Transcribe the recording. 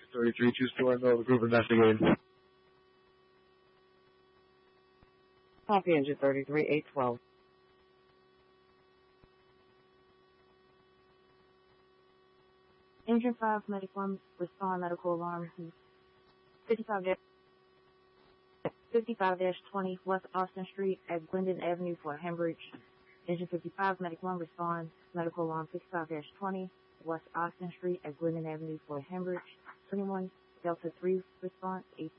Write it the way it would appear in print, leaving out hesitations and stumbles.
33, choose to learn the group investigating. Copy engine 33, 812. Engine 5, Medic 1, respond medical alarm. 55-20 West Austin Street at Glendon Avenue for Hembridge. Engine 55, Medic 1, respond medical alarm 55-20 West Austin Street at Glendon Avenue for Hembridge. 21 Delta 3 response,